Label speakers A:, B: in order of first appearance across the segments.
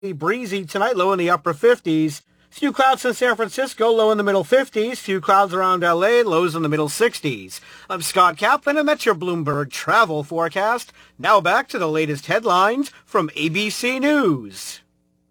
A: Breezy tonight, low in the upper 50s. Few clouds in San Francisco, low in the middle 50s. Few clouds around LA, lows in the middle 60s. I'm Scott Kaplan, and that's your Bloomberg travel forecast. Now back to the latest headlines from ABC News.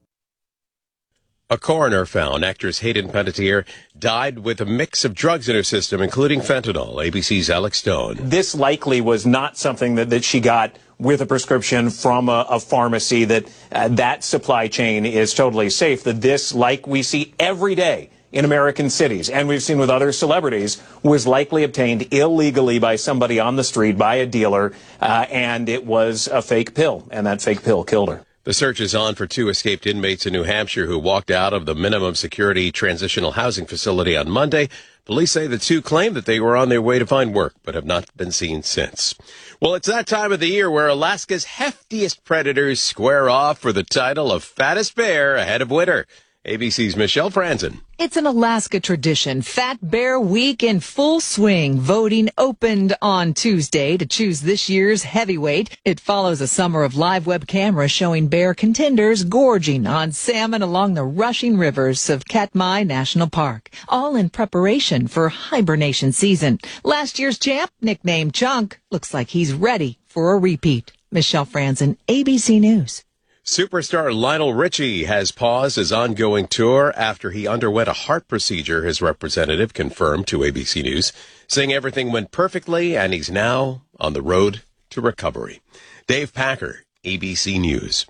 B: A coroner found actress Hayden Panettiere died with a mix of drugs in her system, including fentanyl. ABC's Alex Stone.
C: This likely was not something that she got with a prescription from a pharmacy, that supply chain is totally safe, that this, like we see every day in American cities, and we've seen with other celebrities, was likely obtained illegally by somebody on the street, by a dealer, and it was a fake pill, and that fake pill killed her.
B: The search is on for 2 escaped inmates in New Hampshire who walked out of the minimum security transitional housing facility on Monday. Police say the 2 claim that they were on their way to find work, but have not been seen since. Well, it's that time of the year where Alaska's heftiest predators square off for the title of fattest bear ahead of winter. ABC's Michelle Franzen.
D: It's an Alaska tradition. Fat Bear Week in full swing. Voting opened on Tuesday to choose this year's heavyweight. It follows a summer of live web cameras showing bear contenders gorging on salmon along the rushing rivers of Katmai National Park, all in preparation for hibernation season. Last year's champ, nicknamed Chunk, looks like he's ready for a repeat. Michelle Franzen, ABC News.
B: Superstar Lionel Richie has paused his ongoing tour after he underwent a heart procedure, his representative confirmed to ABC News, saying everything went perfectly and he's now on the road to recovery. Dave Packer, ABC News.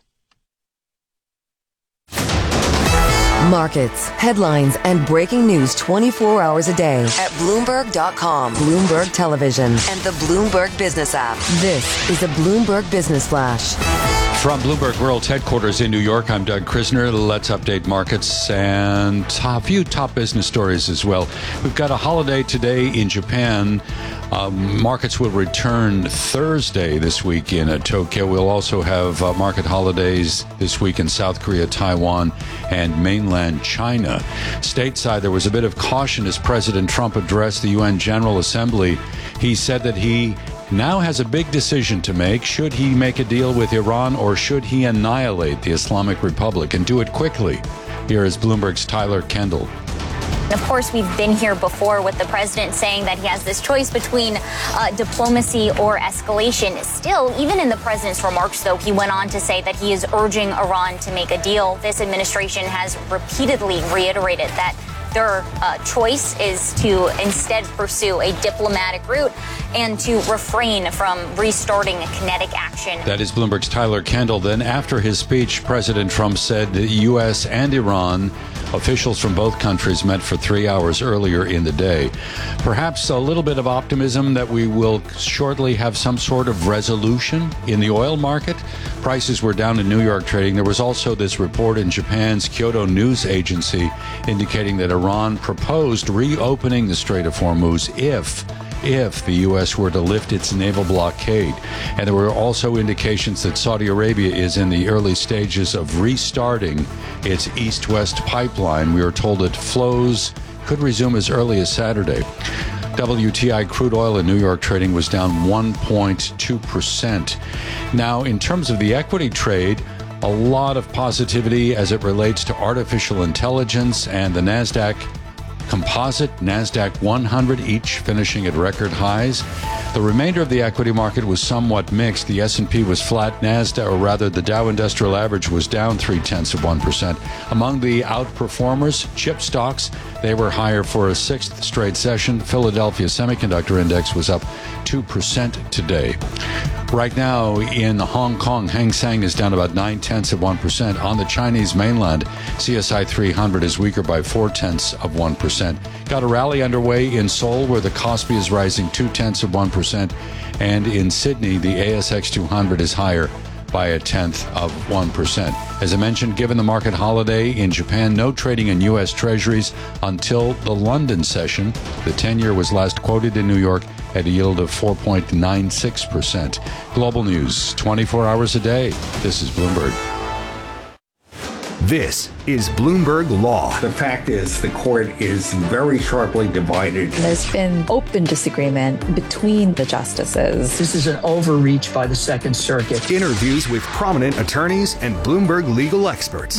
E: Markets, headlines, and breaking news 24 hours a day at Bloomberg.com, Bloomberg Television, and the Bloomberg Business app. This is a Bloomberg Business Flash.
F: From Bloomberg World Headquarters in New York, I'm Doug Krisner. Let's update markets and a few top business stories as well. We've got a holiday today in Japan. Markets will return Thursday this week in Tokyo. We'll also have market holidays this week in South Korea, Taiwan, and mainland China. Stateside, there was a bit of caution as President Trump addressed the UN General Assembly. He said that he now has a big decision to make. Should he make a deal with Iran or should he annihilate the Islamic Republic and do it quickly? Here is Bloomberg's Tyler Kendall.
G: Of course, we've been here before with the president saying that he has this choice between diplomacy or escalation. Still, even in the president's remarks, though, he went on to say that he is urging Iran to make a deal. This administration has repeatedly reiterated that their choice is to instead pursue a diplomatic route and to refrain from restarting a kinetic action.
F: That is Bloomberg's Tyler Kendall. Then after his speech, President Trump said the U.S. and Iran, officials from both countries, met for 3 hours earlier in the day. Perhaps a little bit of optimism that we will shortly have some sort of resolution in the oil market. Prices were down in New York trading. There was also this report in Japan's Kyodo News Agency indicating that Iran proposed reopening the Strait of Hormuz if the U.S. were to lift its naval blockade. And there were also indications that Saudi Arabia is in the early stages of restarting its east-west pipeline. We are told that flows could resume as early as Saturday. WTI crude oil in New York trading was down 1.2%. Now, in terms of the equity trade, a lot of positivity as it relates to artificial intelligence and the NASDAQ Composite, NASDAQ 100, each finishing at record highs. The remainder of the equity market was somewhat mixed. The S&P was flat. NASDAQ, or rather the Dow Industrial Average, was down 0.3%. Among the outperformers, chip stocks, they were higher for a sixth straight session. Philadelphia Semiconductor Index was up 2% today. Right now in Hong Kong, Hang Seng is down about 0.9%. On the Chinese mainland, CSI 300 is weaker by 0.4%. Got a rally underway in Seoul where the Kospi is rising 0.2%. And in Sydney, the ASX 200 is higher by 0.1%. As I mentioned, given the market holiday in Japan, no trading in U.S. Treasuries until the London session. The 10-year was last quoted in New York at a yield of 4.96%. Global news, 24 hours a day. This is Bloomberg.
H: This is Bloomberg Law.
I: The fact is, the court is very sharply divided.
J: There's been open disagreement between the justices.
K: This is an overreach by the Second Circuit.
H: Interviews with prominent attorneys and Bloomberg legal experts.